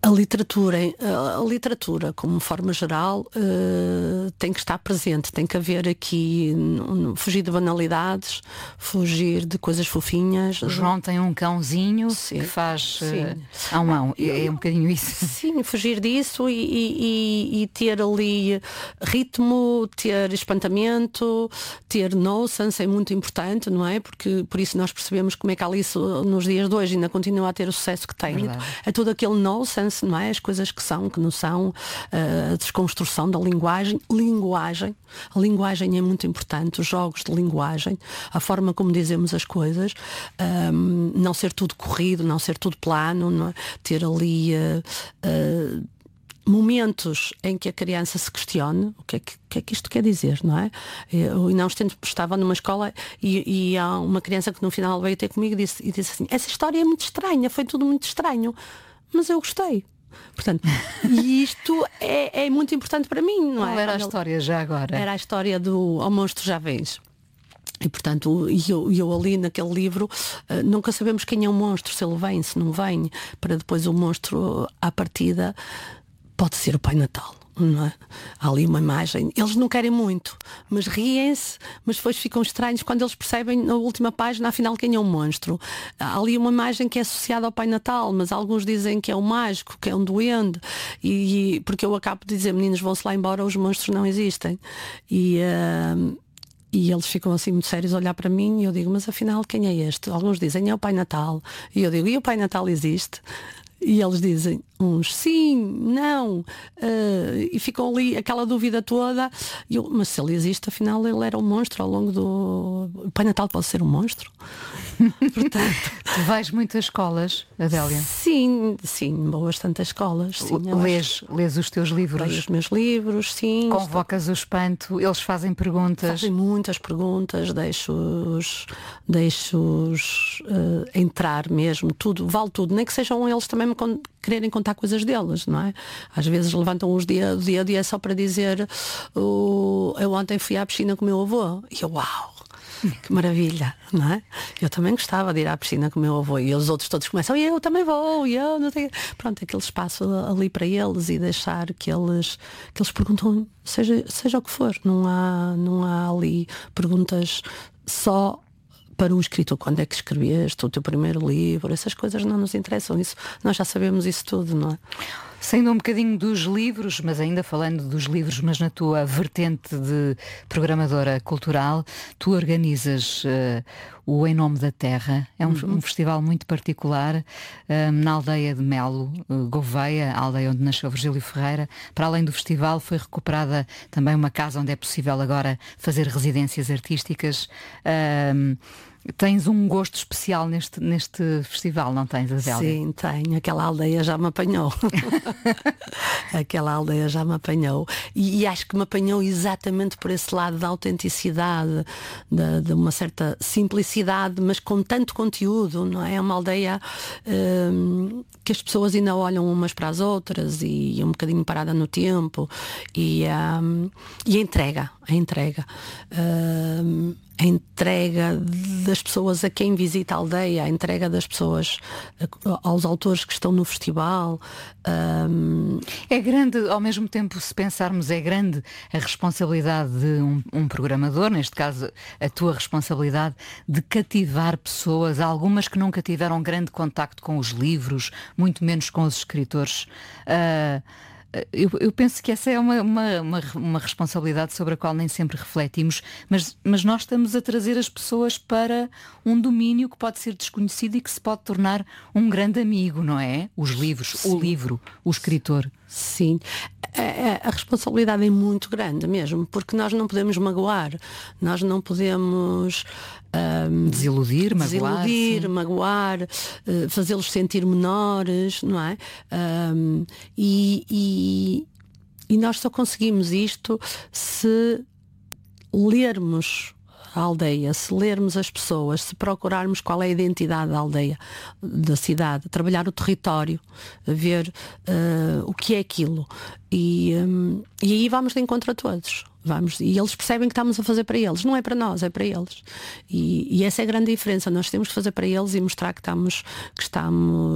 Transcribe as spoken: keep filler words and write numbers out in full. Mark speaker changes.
Speaker 1: A literatura, a literatura, como forma geral, uh, tem que estar presente, tem que haver aqui, um, fugir de banalidades, fugir de coisas fofinhas.
Speaker 2: O João tem um cãozinho
Speaker 1: Sim,
Speaker 2: que faz
Speaker 1: sim.
Speaker 2: Uh, ão, ão. É, é um bocadinho isso.
Speaker 1: Sim, fugir disso e, e, e ter ali ritmo, ter espantamento, ter nonsense é muito importante, não é? Porque por isso nós percebemos como é que a Alice nos dias de hoje ainda continua a ter o sucesso que tem.
Speaker 2: Verdade.
Speaker 1: É todo aquele nonsense, não é? As coisas que são, que não são, a desconstrução da linguagem. Linguagem. A linguagem é muito importante, os jogos de linguagem, a forma como dizemos as coisas, um, não ser tudo corrido, não ser tudo plano, não é? Ter ali uh, uh, momentos em que a criança se questione o que é que, o que é que isto quer dizer, não é? Eu, não estava numa escola e, e há uma criança que no final veio ter comigo e disse, e disse assim, essa história é muito estranha, foi tudo muito estranho, mas eu gostei. Portanto, e isto é, é muito importante para mim, não é?
Speaker 2: Qual era a história já agora?
Speaker 1: Era a história do Ao Monstro Já Vens. E portanto, eu, eu ali naquele livro uh, nunca sabemos quem é o monstro, se ele vem, se não vem, para depois o monstro à partida pode ser o Pai Natal. Não é? Há ali uma imagem, eles não querem muito, mas riem-se, mas depois ficam estranhos quando eles percebem na última página afinal quem é o monstro. Há ali uma imagem que é associada ao Pai Natal, mas alguns dizem que é um mágico, que é um duende, e, e porque eu acabo de dizer, meninos, vão-se lá embora, os monstros não existem. E uh, E eles ficam assim muito sérios a olhar para mim e eu digo, mas afinal quem é este? Alguns dizem, é o Pai Natal. E eu digo, e o Pai Natal existe? E eles dizem, uns sim, não, uh, e ficam ali aquela dúvida toda. E eu, mas se ele existe, afinal ele era um monstro ao longo do... O Pai Natal pode ser um monstro? Portanto...
Speaker 2: Tu vais muitas escolas, Adélia?
Speaker 1: Sim, sim, vou bastante às escolas. Sim,
Speaker 2: lês, lês os teus livros?
Speaker 1: Leio os meus livros, sim.
Speaker 2: Convocas estou... o espanto, eles fazem perguntas?
Speaker 1: Fazem muitas perguntas, deixo-os deixo-os uh, entrar mesmo, tudo, vale tudo, nem que sejam eles também me con- quererem contar coisas deles, não é? Às vezes levantam os dia, dia a dia só para dizer uh, eu ontem fui à piscina com o meu avô e eu, uau! Que maravilha, não é? Eu também gostava de ir à piscina com o meu avô e os outros todos começam, e eu também vou, e eu não tenho... Pronto, aquele espaço ali para eles e deixar que eles, que eles perguntam, seja, seja o que for, não há, não há ali perguntas só para o escritor, quando é que escreveste o teu primeiro livro, essas coisas não nos interessam, isso, nós já sabemos isso tudo, não é?
Speaker 2: Saindo um bocadinho dos livros, mas ainda falando dos livros, mas na tua vertente de programadora cultural, tu organizas uh, o Em Nome da Terra, é um,
Speaker 1: uhum.
Speaker 2: um festival muito particular uh, na aldeia de Melo, uh, Gouveia, a aldeia onde nasceu Virgílio Ferreira. Para além do festival foi recuperada também uma casa onde é possível agora fazer residências artísticas. Uh, Tens um gosto especial neste, neste festival, não tens, Adélia?
Speaker 1: Sim, tenho. Aquela aldeia já me apanhou. Aquela aldeia já me apanhou. E, e acho que me apanhou exatamente por esse lado da autenticidade, de, de uma certa simplicidade, mas com tanto conteúdo, não é? É uma aldeia hum, que as pessoas ainda olham umas para as outras e um bocadinho parada no tempo. E, hum, e a entrega, a entrega. Hum, a entrega das pessoas a quem visita a aldeia, a entrega das pessoas aos autores que estão no festival. Um...
Speaker 2: É grande, ao mesmo tempo, se pensarmos, é grande a responsabilidade de um, um programador, neste caso a tua responsabilidade, de cativar pessoas, algumas que nunca tiveram grande contacto com os livros, muito menos com os escritores. Uh... Eu, eu penso que essa é uma, uma, uma, uma responsabilidade sobre a qual nem sempre refletimos, mas, mas nós estamos a trazer as pessoas para um domínio que pode ser desconhecido e que se pode tornar um grande amigo, não é? Os livros, Sim. o livro, o escritor.
Speaker 1: Sim, a, a responsabilidade é muito grande mesmo, porque nós não podemos magoar, nós não podemos um,
Speaker 2: desiludir, magoar,
Speaker 1: desiludir, magoar uh, fazê-los sentir menores, não é? Um, e, e, e nós só conseguimos isto se lermos a aldeia, se lermos as pessoas, se procurarmos qual é a identidade da aldeia, da cidade, trabalhar o território, ver uh, o que é aquilo. E, um, e aí vamos de encontro a todos. Vamos, e eles percebem que estamos a fazer para eles. Não é para nós, é para eles. E, e essa é a grande diferença. Nós temos que fazer para eles e mostrar que estamos, que estamos